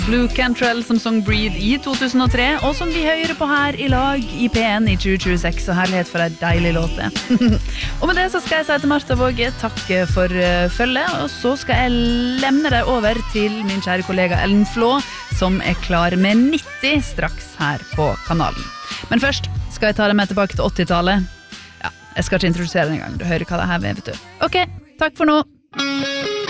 Blue Cantrell som sang Breathe I 2003, og som vi hører på her i lag i P1 i 2026, og herlighet for en deilig låte. Og med det så skal jeg si til Martha Våge, takk for følget, og så skal jeg lemne deg over til min kjære kollega Ellen Flå, som klar med 90 straks her på kanalen. Men først skal jeg ta deg med tilbake til 80-tallet. Ja, jeg skal ikke introdusere den en gang, du hører hva det her er, vet du. Ok, takk for nå.